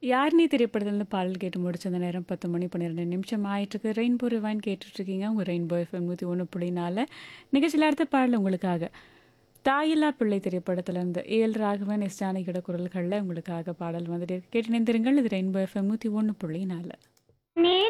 யார் நீ திரைப்படத்துலேருந்து பாடல் கேட்டு முடிச்ச அந்த நேரம் 10 மணி 12 நிமிஷம் ஆயிட்டுருக்கு. ரெயின்போ ரிவைன் கேட்டுட்ருக்கீங்க. உங்கள் ரெயின்போ எஃப்எம் 101.4 நிகழ்ச்சியில் அடுத்த பாடல் உங்களுக்காக. தாயில்லா பிள்ளை திரைப்படத்திலிருந்து ஏஎல் ராகவன், எஸ் ஜானகியோட குரல்களில் உங்களுக்காக பாடல் வந்துட்டு கேட்டு நினைந்திருங்கள். இது ரெயின்போ எஃப்எம் 101.4. நே